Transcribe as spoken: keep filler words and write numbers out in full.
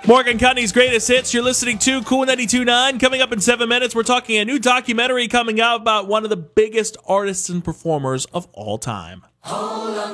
Morgan County's greatest hits. You're listening to Cool ninety-two point nine. Coming up in seven minutes, we're talking a new documentary coming out about one of the biggest artists and performers of all time. Hold on